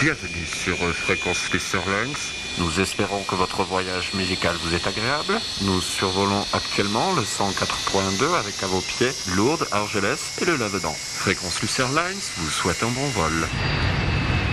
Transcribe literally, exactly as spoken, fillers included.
Bienvenue sur euh, Fréquence Swisserlines. Nous espérons que votre voyage musical vous est agréable. Nous survolons actuellement le cent quatre point deux avec à vos pieds Lourdes, Argelès et le là-dedans. Fréquence Swisserlines vous souhaite un bon vol.